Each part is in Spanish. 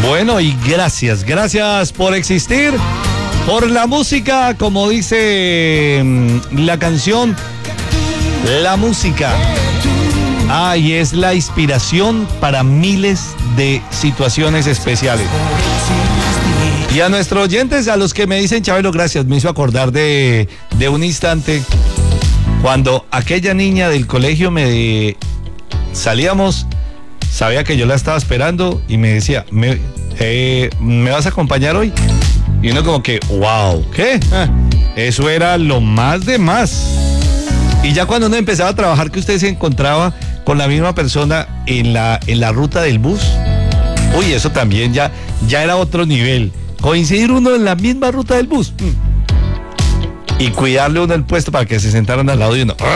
Bueno, y gracias por existir, por la música, como dice la canción, la música. Y es la inspiración para miles de situaciones especiales. Y a nuestros oyentes, a los que me dicen, Chabelo, gracias, me hizo acordar de un instante cuando aquella niña del colegio salíamos, sabía que yo la estaba esperando y me decía, ¿me vas a acompañar hoy? Y uno como que, wow, ¿qué? Eso era lo más de más. Y ya cuando uno empezaba a trabajar, que usted se encontraba con la misma persona en la ruta del bus, uy, eso también ya era otro nivel. Coincidir uno en la misma ruta del bus y cuidarle uno el puesto para que se sentaran al lado de uno.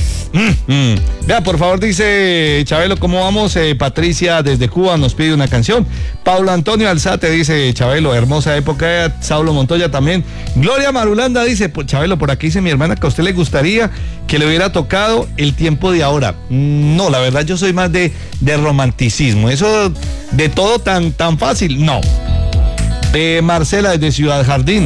Vea, por favor, dice Chabelo, ¿cómo vamos? Patricia desde Cuba nos pide una canción. Paulo Antonio Alzate dice, Chabelo, hermosa época. Saulo Montoya también. Gloria Marulanda dice, Chabelo, por aquí dice mi hermana que a usted le gustaría que le hubiera tocado El tiempo de ahora. No, la verdad yo soy más de romanticismo. Eso de todo tan fácil, no. Marcela desde Ciudad Jardín.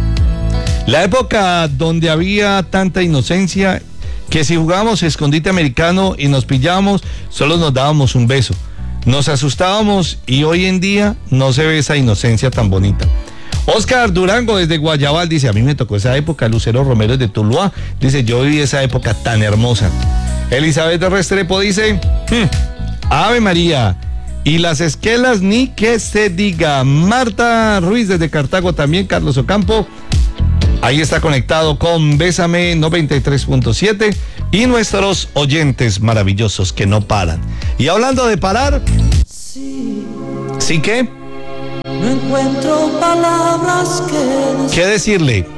La época donde había tanta inocencia que si jugábamos escondite americano y nos pillábamos, solo nos dábamos un beso. Nos asustábamos y hoy en día no se ve esa inocencia tan bonita. Oscar Durango desde Guayabal dice, a mí me tocó esa época. Lucero Romero desde Tuluá dice, yo viví esa época tan hermosa. Elizabeth de Restrepo dice, Ave María, y las esquelas ni que se diga. Marta Ruiz desde Cartago también. Carlos Ocampo ahí está conectado con Bésame 93.7 y nuestros oyentes maravillosos que no paran. Y hablando de parar, ¿sí qué? No encuentro palabras ¿qué decirle?